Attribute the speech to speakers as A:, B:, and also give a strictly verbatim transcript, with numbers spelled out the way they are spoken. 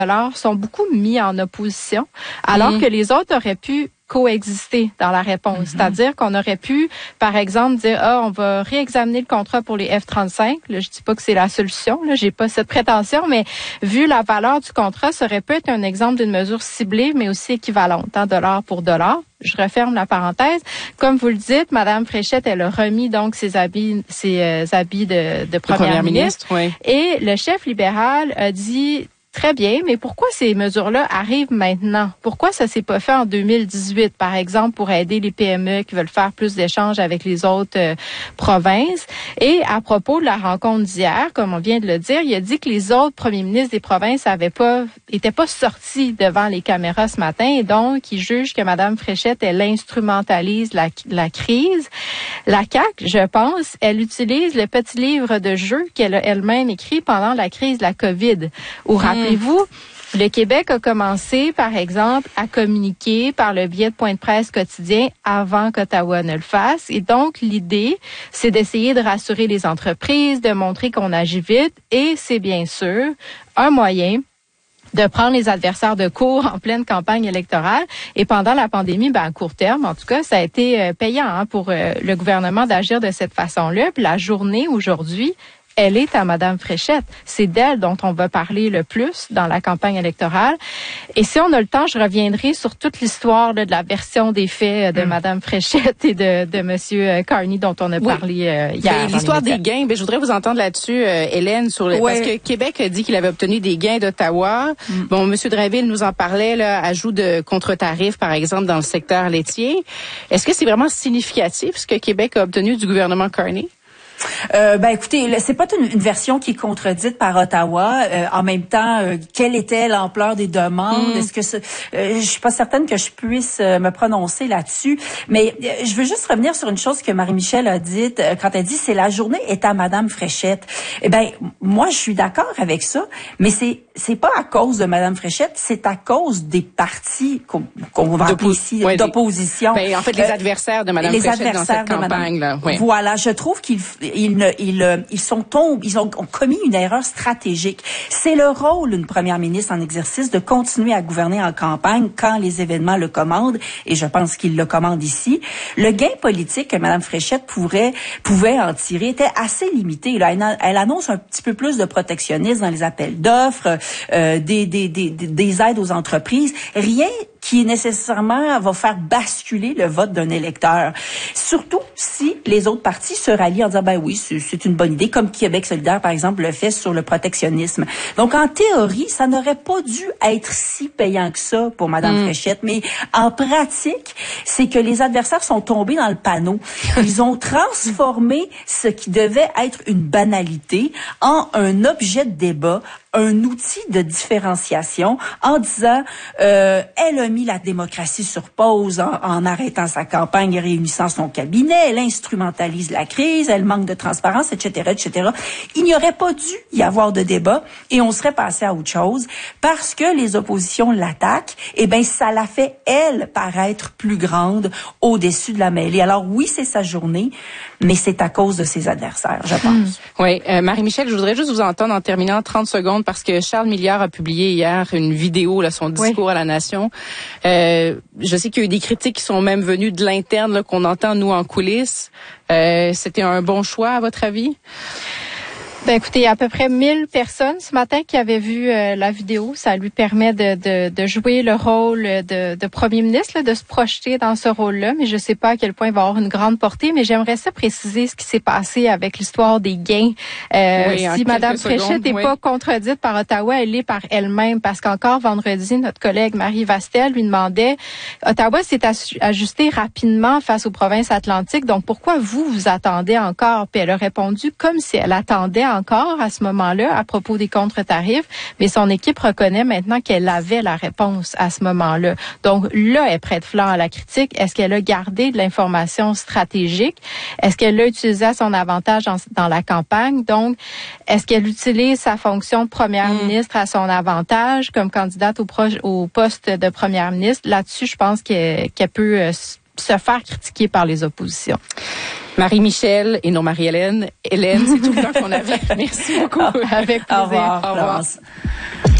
A: dollars sont beaucoup mis en opposition, alors mmh. que les autres auraient pu coexister dans la réponse. Mm-hmm. C'est-à-dire qu'on aurait pu, par exemple, dire, ah, on va réexaminer le contrat pour les F trente-cinq. Là, je dis pas que c'est la solution, là, j'ai pas cette prétention, mais vu la valeur du contrat, ça aurait pu être un exemple d'une mesure ciblée, mais aussi équivalente, hein, dollar pour dollar. Je referme la parenthèse. Comme vous le dites, Madame Fréchette, elle a remis donc ses habits, ses euh, habits de, de première, première ministre. ministre oui. Et le chef libéral a dit, très bien, mais pourquoi ces mesures-là arrivent maintenant? Pourquoi ça s'est pas fait en deux mille dix-huit, par exemple, pour aider les P M E qui veulent faire plus d'échanges avec les autres euh, provinces? Et à propos de la rencontre d'hier, comme on vient de le dire, il a dit que les autres premiers ministres des provinces avaient pas, étaient pas sortis devant les caméras ce matin, et donc il juge que Mme Fréchette, elle instrumentalise la, la crise. La C A Q, je pense, elle utilise le petit livre de jeu qu'elle a elle-même écrit pendant la crise de la COVID, où mmh. Rappelez-vous, le Québec a commencé, par exemple, à communiquer par le biais de points de presse quotidiens avant qu'Ottawa ne le fasse. Et donc, l'idée, c'est d'essayer de rassurer les entreprises, de montrer qu'on agit vite. Et c'est bien sûr un moyen de prendre les adversaires de court en pleine campagne électorale. Et pendant la pandémie, ben, à court terme, en tout cas, ça a été euh, payant hein, pour euh, le gouvernement d'agir de cette façon-là. Puis la journée aujourd'hui, elle est à Mme Fréchette. C'est d'elle dont on va parler le plus dans la campagne électorale. Et si on a le temps, je reviendrai sur toute l'histoire là, de la version des faits de mm. Mme Fréchette et de, de M. Carney dont on a oui. parlé euh, hier.
B: L'histoire des gains, ben, je voudrais vous entendre là-dessus, euh, Hélène, sur le, ouais. parce que Québec a dit qu'il avait obtenu des gains d'Ottawa. Mm. Bon, M. Drainville nous en parlait, là, ajout de contre-tarifs, par exemple, dans le secteur laitier. Est-ce que c'est vraiment significatif ce que Québec a obtenu du gouvernement Carney?
C: Euh, ben écoutez, c'est pas une, une version qui est contredite par Ottawa. Euh, en même temps, euh, quelle était l'ampleur des demandes? Mm. Est-ce que c'est, euh, je suis pas certaine que je puisse euh, me prononcer là-dessus. Mais euh, je veux juste revenir sur une chose que Marie-Michel a dite euh, quand elle dit c'est la journée est à Madame Fréchette. Eh ben moi je suis d'accord avec ça, mais c'est c'est pas à cause de Madame Fréchette, c'est à cause des partis qu'on, qu'on va appeler ici ouais, d'opposition.
B: Ben, en fait, les euh, adversaires de Madame Fréchette dans cette campagne là.
C: Oui. Voilà, je trouve qu'ils ils ne, ils, ils sont tombés, ils ont, ont commis une erreur stratégique. C'est le rôle d'une première ministre en exercice de continuer à gouverner en campagne quand les événements le commandent, et je pense qu'il le commande ici. Le gain politique que Mme Fréchette pourrait, pouvait en tirer était assez limité. Là, elle, elle annonce un petit peu plus de protectionnisme dans les appels d'offres, euh, des, des, des, des aides aux entreprises. Rien qui nécessairement va faire basculer le vote d'un électeur. Surtout si les autres partis se rallient en disant, ben oui, c'est, c'est une bonne idée, comme Québec solidaire, par exemple, le fait sur le protectionnisme. Donc, en théorie, ça n'aurait pas dû être si payant que ça pour Mme mm. Fréchette, mais en pratique, c'est que les adversaires sont tombés dans le panneau. Ils ont transformé ce qui devait être une banalité en un objet de débat, un outil de différenciation en disant euh, elle a mis la démocratie sur pause en, en arrêtant sa campagne et réunissant son cabinet, elle instrumentalise la crise, elle manque de transparence, et cetera, et cetera. Il n'y aurait pas dû y avoir de débat et on serait passé à autre chose parce que les oppositions l'attaquent. Eh ben ça la fait elle paraître plus grande au-dessus de la mêlée. Alors oui, c'est sa journée, mais c'est à cause de ses adversaires, je pense. Mmh.
B: Oui, euh, Marie-Michel, je voudrais juste vous entendre en terminant trente secondes parce que Charles Milliard a publié hier une vidéo, là, son discours oui. à la nation. Euh, je sais qu'il y a eu des critiques qui sont même venues de l'interne, là, qu'on entend, nous, en coulisses. Euh, c'était un bon choix, à votre avis?
A: Ben écoutez, il y a à peu près mille personnes ce matin qui avaient vu euh, la vidéo. Ça lui permet de, de, de jouer le rôle de, de premier ministre, là, de se projeter dans ce rôle-là. Mais je sais pas à quel point il va avoir une grande portée. Mais j'aimerais ça préciser ce qui s'est passé avec l'histoire des gains. Euh, oui, si Mme Fréchette n'est oui. pas contredite par Ottawa, elle l'est par elle-même. Parce qu'encore vendredi, notre collègue Marie Vastel lui demandait, Ottawa s'est ajusté rapidement face aux provinces atlantiques. Donc pourquoi vous vous attendez encore? Puis elle a répondu comme si elle attendait encore à ce moment-là à propos des contre-tarifs, mais son équipe reconnaît maintenant qu'elle avait la réponse à ce moment-là. Donc là, elle prête flanc à la critique. Est-ce qu'elle a gardé de l'information stratégique? Est-ce qu'elle l'a utilisé à son avantage dans, dans la campagne? Donc, est-ce qu'elle utilise sa fonction de première mmh. ministre à son avantage comme candidate au, pro- au poste de première ministre? Là-dessus, je pense qu'elle, qu'elle peut euh, se faire critiquer par les oppositions.
B: Marie-Michel et non Marie-Hélène. Hélène, c'est tout le temps qu'on avait. Merci beaucoup.
C: Avec plaisir.
B: Au revoir. Au revoir.